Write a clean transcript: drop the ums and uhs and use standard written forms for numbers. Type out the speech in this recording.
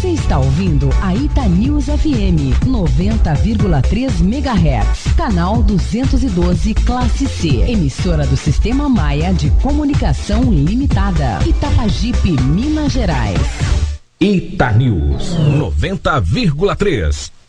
Você está ouvindo a Itanews FM 90,3 MHz, canal 212, classe C, emissora do Sistema Maia de Comunicação Limitada, Itapajipe, Minas Gerais. Itanews 90,3.